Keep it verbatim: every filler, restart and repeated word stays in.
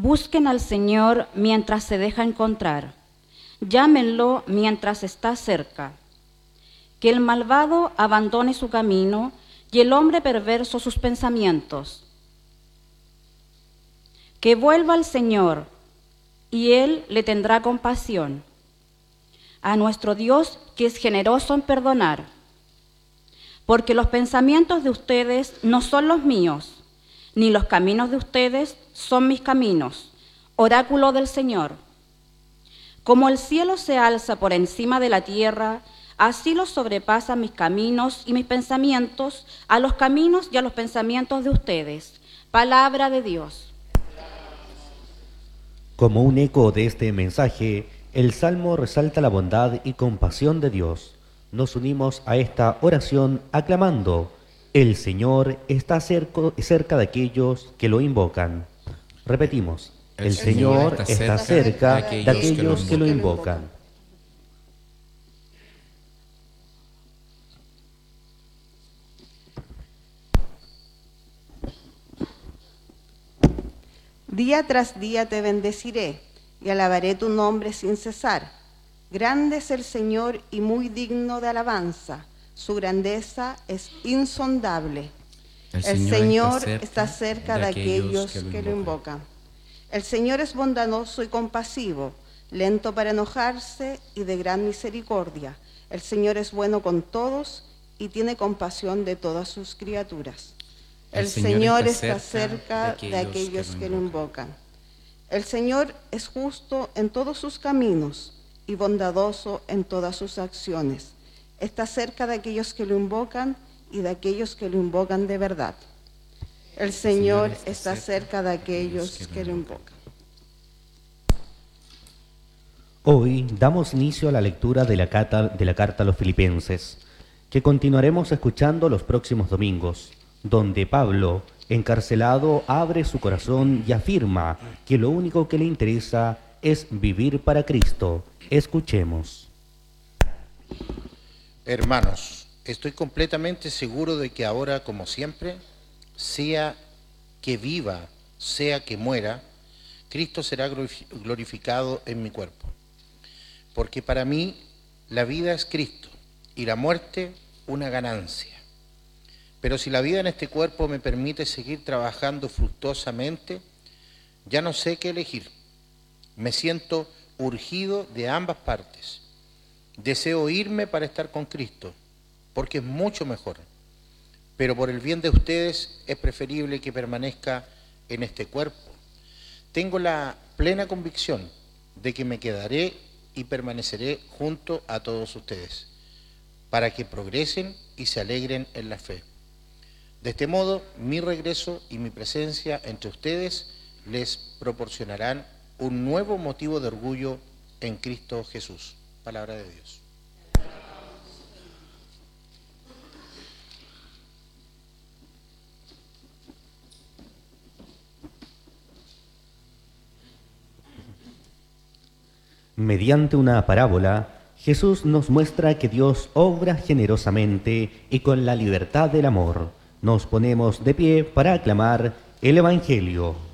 Busquen al Señor mientras se deja encontrar. Llámenlo mientras está cerca. Que el malvado abandone su camino y el hombre perverso sus pensamientos. Que vuelva al Señor y Él le tendrá compasión. A nuestro Dios, que es generoso en perdonar. Porque los pensamientos de ustedes no son los míos, ni los caminos de ustedes son mis caminos, oráculo del Señor. Como el cielo se alza por encima de la tierra, así los sobrepasan mis caminos y mis pensamientos a los caminos y a los pensamientos de ustedes. Palabra de Dios. Como un eco de este mensaje, el Salmo resalta la bondad y compasión de Dios. Nos unimos a esta oración aclamando: el Señor está cerca, cerca de aquellos que lo invocan. Repetimos: el, el Señor está cerca, está cerca de aquellos, de aquellos que lo invocan. Día tras día te bendeciré y alabaré tu nombre sin cesar. Grande es el Señor y muy digno de alabanza. Su grandeza es insondable. El Señor, el Señor está cerca, está cerca de, de aquellos que lo, que lo invocan. El Señor es bondadoso y compasivo, lento para enojarse y de gran misericordia. El Señor es bueno con todos y tiene compasión de todas sus criaturas. El, el Señor, Señor está cerca, cerca de aquellos, de aquellos que, lo que lo invocan. El Señor es justo en todos sus caminos y bondadoso en todas sus acciones. Está cerca de aquellos que lo invocan y de aquellos que lo invocan de verdad. El Señor, el Señor está, está cerca de aquellos que, que lo invocan. Hoy damos inicio a la lectura de la, carta, de la carta a los Filipenses, que continuaremos escuchando los próximos domingos, donde Pablo, encarcelado, abre su corazón y afirma que lo único que le interesa es vivir para Cristo. Escuchemos. Hermanos, estoy completamente seguro de que ahora, como siempre, sea que viva, sea que muera, Cristo será glorificado en mi cuerpo. Porque para mí la vida es Cristo y la muerte una ganancia. Pero si la vida en este cuerpo me permite seguir trabajando fructuosamente, ya no sé qué elegir. Me siento urgido de ambas partes. Deseo irme para estar con Cristo, porque es mucho mejor. Pero por el bien de ustedes es preferible que permanezca en este cuerpo. Tengo la plena convicción de que me quedaré y permaneceré junto a todos ustedes, para que progresen y se alegren en la fe. De este modo, mi regreso y mi presencia entre ustedes les proporcionarán un nuevo motivo de orgullo en Cristo Jesús. Palabra de Dios. Mediante una parábola, Jesús nos muestra que Dios obra generosamente y con la libertad del amor. Nos ponemos de pie para aclamar el Evangelio.